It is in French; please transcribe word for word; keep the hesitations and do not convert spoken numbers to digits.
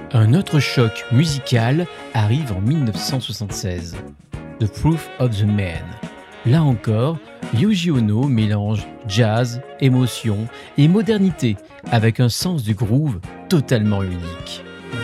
Un autre choc musical arrive en mille neuf cent soixante-seize, The Proof of the Man. Là encore, Yōji Ono mélange jazz, émotion et modernité avec un sens du groove totalement unique.